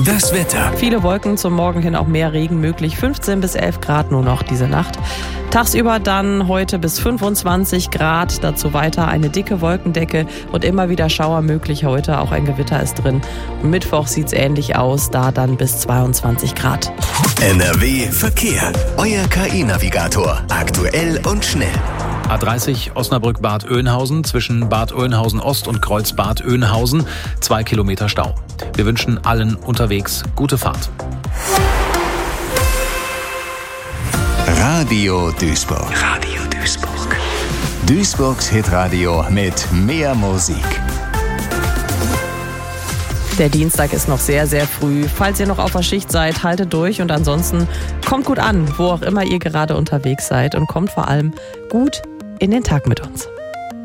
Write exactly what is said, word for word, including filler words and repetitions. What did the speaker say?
Das Wetter. Viele Wolken, zum Morgen hin auch mehr Regen möglich. fünfzehn bis elf Grad nur noch diese Nacht. Tagsüber dann heute bis fünfundzwanzig Grad. Dazu weiter eine dicke Wolkendecke und immer wieder Schauer möglich heute. Auch ein Gewitter ist drin. Und Mittwoch sieht es ähnlich aus, da dann bis zweiundzwanzig Grad. N R W Verkehr. Euer K I-Navigator. Aktuell und schnell. A dreißig Osnabrück-Bad Oeynhausen zwischen Bad Oeynhausen Ost und Kreuzbad Oeynhausen. Zwei Kilometer Stau. Wir wünschen allen unterwegs gute Fahrt. Radio Duisburg. Radio Duisburg. Duisburgs Hitradio mit mehr Musik. Der Dienstag ist noch sehr, sehr früh. Falls ihr noch auf der Schicht seid, haltet durch und ansonsten kommt gut an, wo auch immer ihr gerade unterwegs seid und kommt vor allem gut in den Tag mit uns.